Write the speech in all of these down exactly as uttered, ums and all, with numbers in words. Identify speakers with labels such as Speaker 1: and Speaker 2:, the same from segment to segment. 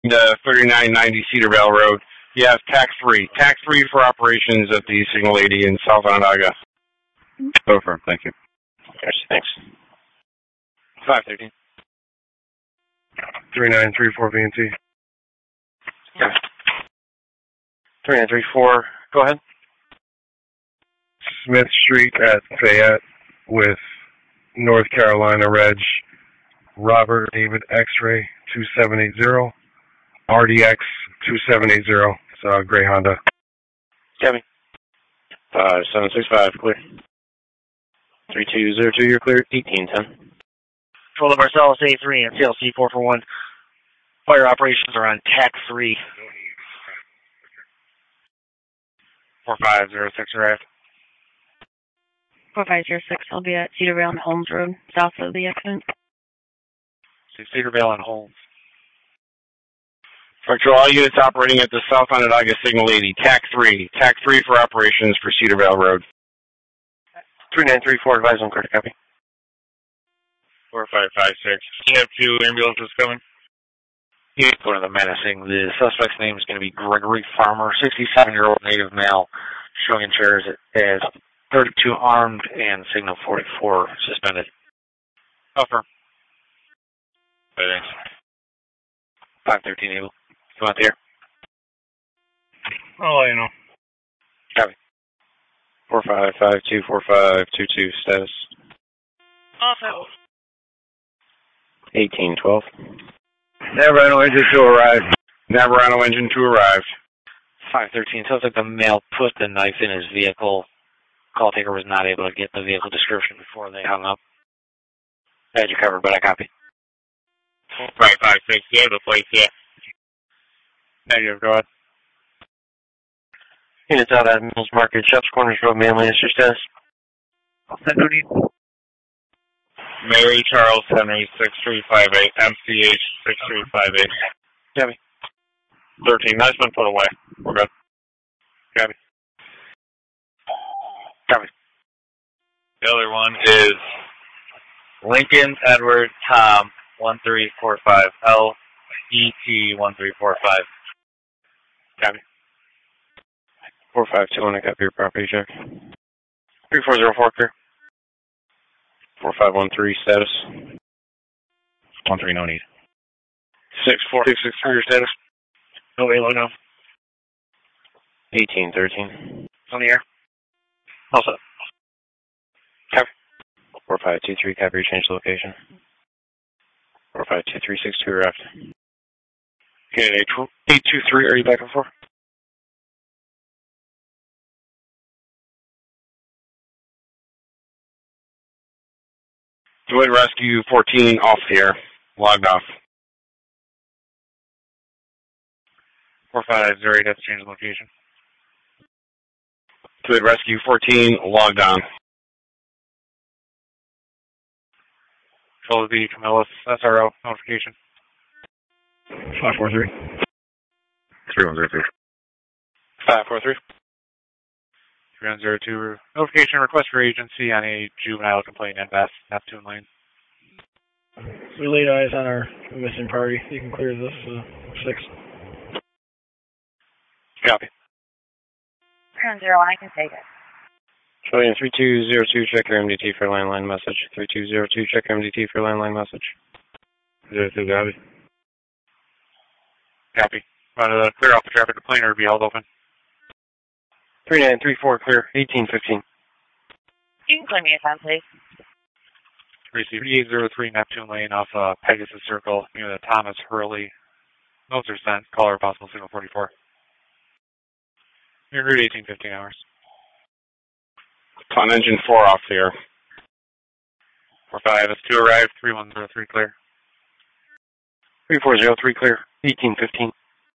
Speaker 1: The thirty-nine ninety Cedar Vale Road. You have tax three. Tax three for operations at the Signal eighty in South Onondaga.
Speaker 2: Over. Thank you.
Speaker 1: Yes, thanks. five thirteen.
Speaker 3: three nine three four V N T.
Speaker 1: Yeah. three nine three four. Go ahead.
Speaker 3: Smith Street at Fayette with North Carolina Reg Robert David X-Ray two seven eight zero. R D X two seven eight zero. It's a gray Honda.
Speaker 1: Kevin. five seven six five, clear. three two zero two, you're clear. eighteen ten.
Speaker 4: Control of Marcellus A three and C L C four four one. Fire operations are on T A C three. four five zero six arrived.
Speaker 5: four five zero six, I'll be at Cedar Vale and Holmes Road, south of the accident.
Speaker 4: Cedar Vale and Holmes.
Speaker 1: Control all units operating at the South Onondaga Signal eighty. T A C three. T A C three for operations for Cedar Vale Road.
Speaker 4: three nine three four, advise on clear to copy.
Speaker 6: four five five six. You have two ambulances coming?
Speaker 4: Yeah, one of the menacing. The suspect's name is going to be Gregory Farmer, sixty-seven-year-old native male, showing in chairs as thirty-two armed and signal forty-four suspended.
Speaker 6: Offer. Thanks.
Speaker 4: five thirteen able. Come out there.
Speaker 6: I'll let you know.
Speaker 4: Copy.
Speaker 1: four five five two four five two two, status.
Speaker 6: Also.
Speaker 1: eighteen twelve.
Speaker 2: Navarino engine to arrive.
Speaker 1: Navarino engine to arrive.
Speaker 4: five thirteen, sounds like the male put the knife in his vehicle. Call taker was not able to get the vehicle description before they hung up. I had you covered, but I copy.
Speaker 6: four five five six, you have the place yet?
Speaker 4: Negative, go ahead. Units out at Mills Market, Shops Corners Road, Manly, is your status?
Speaker 6: No need. Mary Charles Henry, six three five eight, M C H, six three five eight.
Speaker 4: Copy.
Speaker 6: thirteen, that's been put away. We're good. Copy.
Speaker 4: Copy.
Speaker 6: The other one is Lincoln Edward Tom, one three four five, L E T one three four five.
Speaker 4: Copy.
Speaker 1: four five two one, I copy your property check.
Speaker 4: three four zero four, clear.
Speaker 1: four five one three, status.
Speaker 2: one three, no need.
Speaker 4: six four six six three, your status. No way, low now.
Speaker 1: eighteen thirteen.
Speaker 4: On the air. Also. Copy.
Speaker 1: four five two three, copy your change location. four five two three six two, arrived.
Speaker 4: Okay, eight two three, are you back and forth?
Speaker 1: Deloitte Rescue fourteen, off the air. Logged off.
Speaker 4: four five zero eight, that's change location.
Speaker 1: Deloitte Rescue fourteen, logged on.
Speaker 4: Control of the Camillus S R O notification.
Speaker 2: five four three. three one zero three.
Speaker 4: five four three. three one zero two, notification request for agency on a juvenile complaint in Bath, Neptune Lane.
Speaker 7: We laid eyes on our missing party. You can clear this, uh, six.
Speaker 4: Copy.
Speaker 5: Crown zero, I can take it.
Speaker 1: Trillion three two zero two, check your M D T for landline message. three two zero two, check your M D T for landline message.
Speaker 3: zero two, copy.
Speaker 4: Copy. Uh, clear off the traffic complaint or be held open.
Speaker 1: three nine three four, clear. eighteen fifteen.
Speaker 5: You can clear me a time, please.
Speaker 4: Receive eight zero three Neptune Lane off uh, Pegasus Circle near the Thomas Hurley. Notes are sent. Caller possible signal forty-four. Your route eighteen fifteen hours.
Speaker 1: On engine four, off the air.
Speaker 4: four five S two arrived. three one zero three clear.
Speaker 1: three four zero three, clear. eighteen fifteen.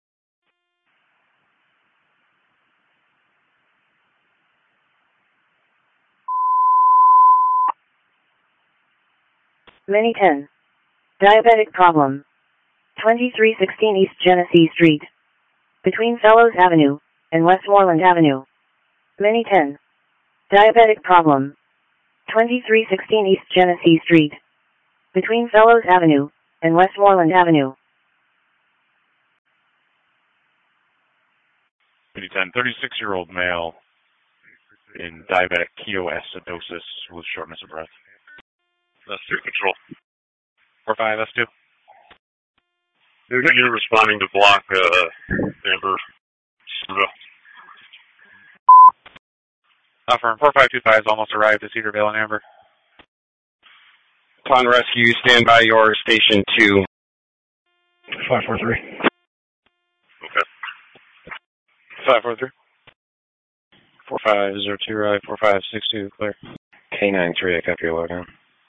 Speaker 8: Mini ten. Diabetic problem. twenty-three sixteen East Genesee Street. Between Fellows Avenue and Westmoreland Avenue. Mini ten. Diabetic problem. twenty-three sixteen East Genesee Street. Between Fellows Avenue and Westmoreland Avenue.
Speaker 2: Mini ten, thirty-six-year-old male in diabetic ketoacidosis with shortness of breath.
Speaker 3: That's two control.
Speaker 4: four five, S two.
Speaker 3: You're responding to block, uh, Amber.
Speaker 4: Affirm, four five two five has almost arrived at Cedarvale and Amber.
Speaker 1: Upon rescue, stand by your station two.
Speaker 7: five four three.
Speaker 3: Okay.
Speaker 4: five four three. four five zero two, right, four five six two, clear.
Speaker 1: K nine three, I copy your lowdown.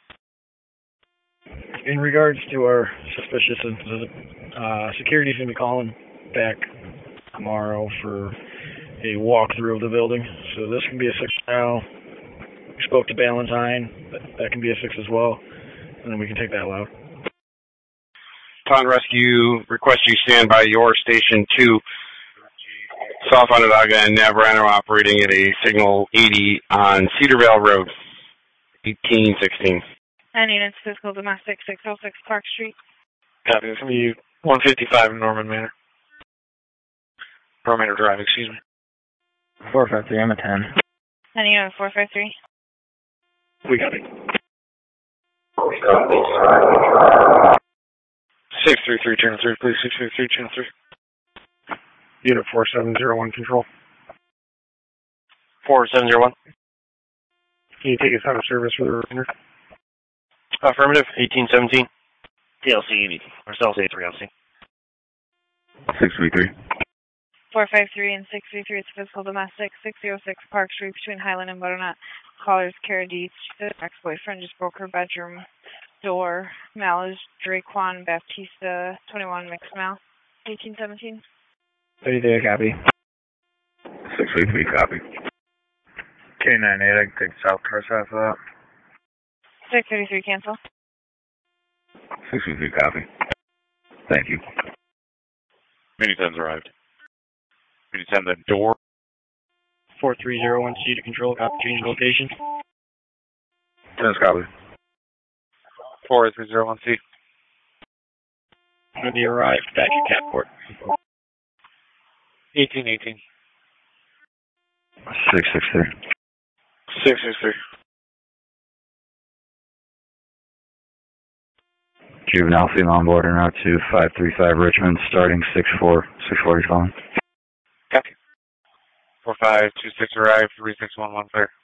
Speaker 7: In regards to our suspicious incident, uh, security's going to be calling back tomorrow for a walkthrough of the building. So this can be a six now. We spoke to Ballantyne. That, that can be a six as well. And then we can take that loud.
Speaker 1: Upon rescue, request you stand by your station two. South Onondaga and Navarino operating at a signal eighty on Cedarvale Road, eighteen sixteen.
Speaker 5: Nine units, physical domestic, six oh six Park Street.
Speaker 4: Copy, it's going to be one fifty-five in Norman Manor. Norman Manor Drive, excuse me.
Speaker 9: four five three, I'm a ten.
Speaker 5: Nine units, four five three.
Speaker 7: We got it.
Speaker 4: six three three, channel three, please. six three three, channel three.
Speaker 3: Unit four seven zero one control.
Speaker 4: four seven zero one.
Speaker 3: Can you take us out of service for the remainder?
Speaker 1: Affirmative, eighteen seventeen.
Speaker 6: T L C, or Cell C three L C.
Speaker 2: six three three.
Speaker 5: four five three and six three three, it's physical domestic, six oh six Park Street between Highland and Butternut. Callers Cara Dietz, the ex-boyfriend just broke her bedroom door. Mal is Draquan Baptista, twenty-one Mixed Mal, eighteen seventeen.
Speaker 9: thirty-three, copy.
Speaker 2: six three three, copy.
Speaker 9: K nine eight, I can take South Car south of that.
Speaker 5: six thirty-three, cancel.
Speaker 2: six three three, copy. Thank you.
Speaker 3: Mini ten's arrived. Mini ten, the door.
Speaker 7: four three zero one C to control, copy, change location.
Speaker 2: ten's copy.
Speaker 4: four three zero one C.
Speaker 7: Going to be arrived back at Catport.
Speaker 4: eighteen eighteen.
Speaker 2: six six three.
Speaker 4: six six three.
Speaker 2: Juvenile female on board and route to five three five Richmond, starting six four, six forty calling.
Speaker 4: Copy. four five two six arrived, three six one one clear.